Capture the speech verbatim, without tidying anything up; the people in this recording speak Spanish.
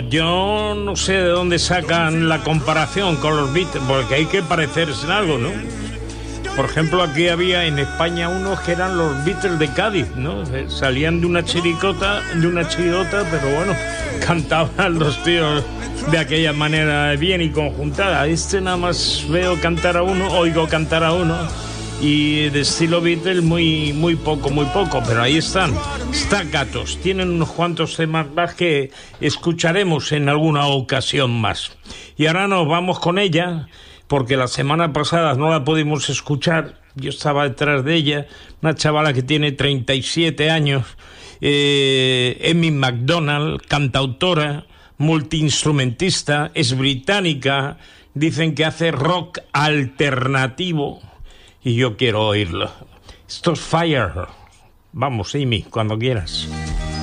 Yo no sé de dónde sacan la comparación con los Beatles, porque hay que parecerse en algo, ¿no? Por ejemplo, aquí había en España unos que eran los Beatles de Cádiz, ¿no? Salían de una chiricota, de una chirigota, pero bueno, cantaban los tíos de aquella manera bien y conjuntada. Este nada más veo cantar a uno, oigo cantar a uno, y de estilo Beatles muy, muy poco, muy poco, pero ahí están. Staccatos, tienen unos cuantos temas más que escucharemos en alguna ocasión más. Y ahora nos vamos con ella, porque la semana pasada no la pudimos escuchar. Yo estaba detrás de ella, una chavala que tiene treinta y siete años, eh, Amy Macdonald, cantautora, multiinstrumentista, es británica, dicen que hace rock alternativo, y yo quiero oírlo. Esto es Fire. Vamos, Amy, cuando quieras.